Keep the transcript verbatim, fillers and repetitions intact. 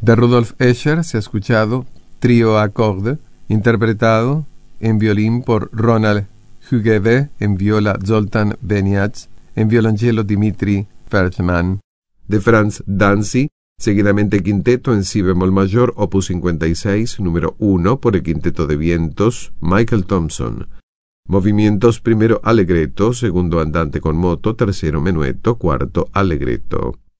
De Rudolf Escher se ha escuchado Trío a cordes, interpretado en violín por Ronald Hugeve, en viola Zoltán Beniac, en violonchelo Dimitri Feldman. De Franz Danzi, seguidamente quinteto en si bemol mayor, opus cincuenta y seis, número uno, por el quinteto de vientos, Michael Thompson. Movimientos: primero allegretto, segundo andante con moto, tercero menuetto, cuarto allegretto.